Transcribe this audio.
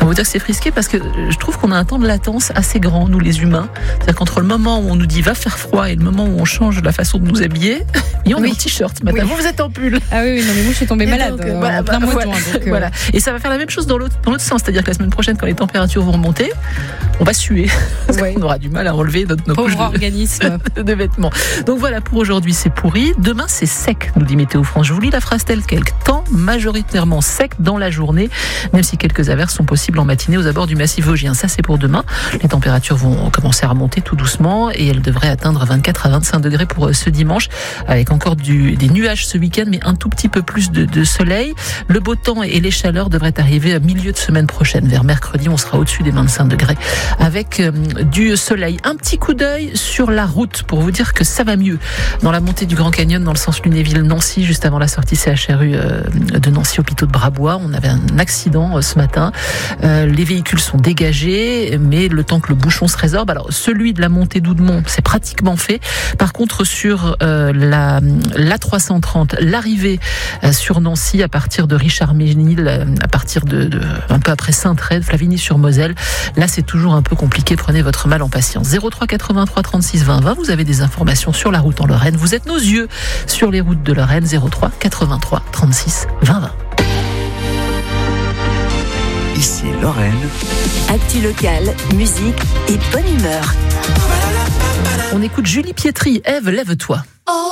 On va dire que c'est frisqué parce que je trouve qu'on a un temps de latence assez grand, nous les humains. C'est-à-dire qu'entre le moment où on nous dit va faire froid et le moment où on change la façon de nous habiller, et on est en t-shirt ce matin. Vous êtes en pull. Ah oui, non mais moi je suis tombée malade en plein mois de juin. Voilà. Et ça va faire la même chose dans l'autre sens. C'est-à-dire que la semaine prochaine, quand les températures vont remonter, on va suer. Parce qu'on aura du mal à enlever nos pauvre organisme de vêtements. Donc voilà, pour aujourd'hui, c'est pourri. Demain, c'est sec, nous dit Météo France. Je vous lis la phrase telle quelle. Temps majoritairement sec dans la journée, même si quelques averses sont possibles en matinée aux abords du massif vosgien. Ça, c'est pour demain. Les températures vont commencer à remonter tout doucement et elles devraient atteindre 24 à 25 degrés pour ce dimanche, avec encore des nuages ce week-end, mais un tout petit peu plus de soleil. Le beau temps et les chaleurs devraient arriver à milieu de semaine prochaine. Vers mercredi, on sera au-dessus des 25 degrés avec du soleil. Un petit coup d'œil sur la route pour vous dire que ça va mieux. Dans la montée du Grand Canyon, dans le sens Lunéville-Nancy, juste avant la sortie CHRU de Nancy, hôpitaux de Brabois, on avait un accident ce matin. Les véhicules sont dégagés, mais le temps que le bouchon se résorbe. Alors, celui de la montée d'Oudemont, c'est pratiquement fait. Par contre, sur la 330, l'arrivée sur Nancy, à partir de Richard-Ménil, à partir de un peu après Sainte-Rede, Flavigny-sur-Moselle, là, c'est toujours un peu compliqué. Prenez votre mal en patience. 03 83 36 20 20. Vous avez des informations sur la route en Lorraine. Vous êtes nos yeux sur les routes de Lorraine. 03 83 36 20 20. Ici Lorraine. Actu locale, musique et bonne humeur. On écoute Julie Pietri. Ève, lève-toi.